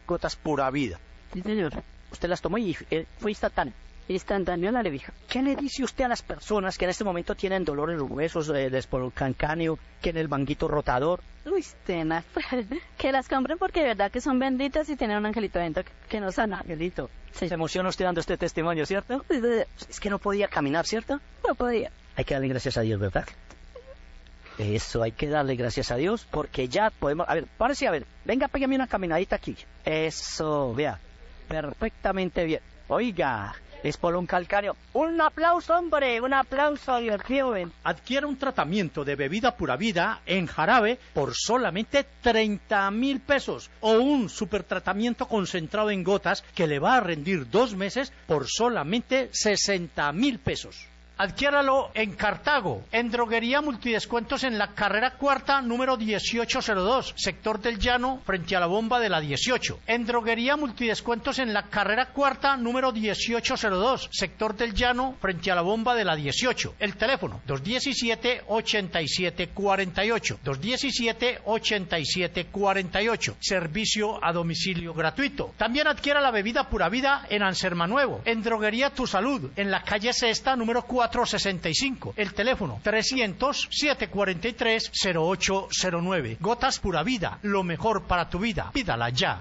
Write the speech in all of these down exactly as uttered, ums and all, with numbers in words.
gotas pura vida. Sí, señor. Usted las tomó y eh, fue instantáneo. Instantáneo la levija. ¿Qué le dice usted a las personas que en este momento tienen dolor en los huesos, eh, despolcancáneo, que en el manguito rotador? Uy, tenaz. Que las compren porque de verdad que son benditas y tienen un angelito dentro que, que no sana. Angelito, Sí. se emociona usted dando este testimonio, ¿cierto? Sí, sí, Es que no podía caminar, ¿cierto? no podía. Hay que darle gracias a Dios, ¿verdad? Eso, hay que darle gracias a Dios porque ya podemos... A ver, párese, a ver, venga, pégame una caminadita aquí. Eso, vea, perfectamente bien. Oiga, espolón calcáneo. Un aplauso, hombre, un aplauso, Dios mío. ven. Adquiera un tratamiento de bebida pura vida en jarabe por solamente treinta mil pesos o un supertratamiento concentrado en gotas que le va a rendir dos meses por solamente sesenta mil pesos. Adquiéralo en Cartago, en Droguería Multidescuentos en la carrera cuarta, número dieciocho cero dos, sector del Llano, frente a la bomba de la dieciocho. En Droguería Multidescuentos en la carrera cuarta, número dieciocho cero dos, sector del Llano, frente a la bomba de la dieciocho. El teléfono, dos diecisiete, ochenta y siete cuarenta y ocho, dos diecisiete, ochenta y siete cuarenta y ocho. Servicio a domicilio gratuito. También adquiera la bebida Pura Vida en Anserma Nuevo, en Droguería Tu Salud, en la calle Sexta, número cuatro sesenta y cinco. El teléfono trescientos, setecientos cuarenta y tres, cero ocho cero nueve. Gotas Pura Vida, lo mejor para tu vida. Pídala ya.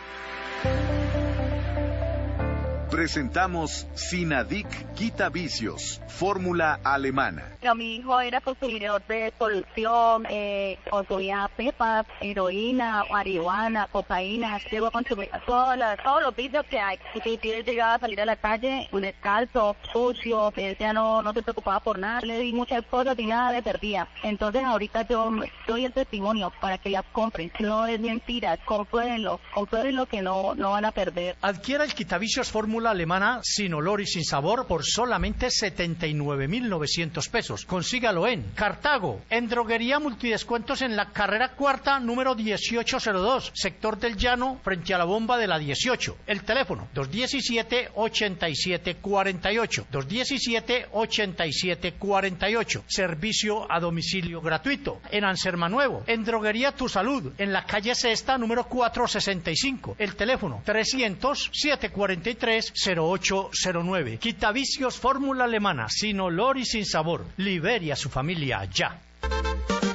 Presentamos Sinadic Quita Vicios, fórmula alemana. A mi hijo era consumidor de solución, eh, consumía pepas, heroína, marihuana, cocaína, llegó a consumir todas las, todos los vicios que hay. Y si él llegaba a salir a la calle, un descalzo, sucio, él ya no, no se preocupaba por nada, le di muchas cosas y nada le perdía. Entonces ahorita yo doy el testimonio para que ya compren, no es mentira, compruébenlo, compruébenlo que no, no van a perder. Adquiera el Quitavicios fórmula alemana sin olor y sin sabor por solamente setenta y nueve mil novecientos pesos. Consígalo en Cartago, en Droguería Multidescuentos en la carrera cuarta, número dieciocho cero dos, sector del Llano, frente a la bomba de la dieciocho. El teléfono, dos diecisiete, ochenta y siete cuarenta y ocho, dos diecisiete, ochenta y siete cuarenta y ocho. Servicio a domicilio gratuito. En Anserma Nuevo, en Droguería Tu Salud, en la calle Sexta, número cuatro sesenta y cinco. El teléfono, trescientos, setecientos cuarenta y tres, cero ocho cero nueve. Quitavicios fórmula alemana, sin olor y sin sabor. Libere a su familia ya.